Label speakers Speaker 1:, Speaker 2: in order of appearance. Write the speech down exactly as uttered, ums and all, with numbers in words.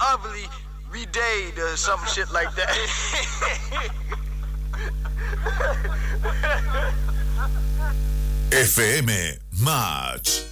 Speaker 1: ugly redade or some shit like that.
Speaker 2: F M Match.